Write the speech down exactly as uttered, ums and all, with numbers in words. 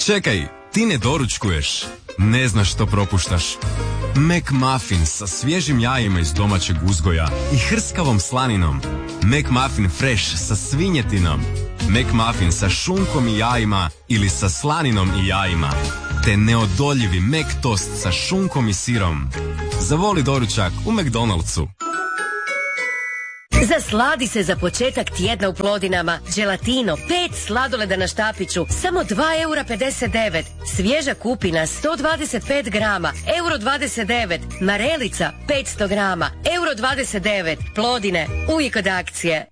Čekaj, ti ne doručkuješ, ne znaš što propuštaš. McMuffin sa svježim jajima iz domaćeg uzgoja i hrskavom slaninom. McMuffin fresh sa svinjetinom. McMuffin sa šunkom i jajima ili sa slaninom i jajima. Te neodoljivi McToast sa šunkom i sirom. Zavoli doručak u McDonald'su. Zasladi se za početak tjedna u Plodinama. Gelatino, pet sladoleda na štapiću, samo dva eura pedeset devet. Svježa kupina, sto dvadeset pet grama, euro dvadeset devet. Marelica, petsto grama, euro dvadeset devet. Plodine, uvijek od akcije.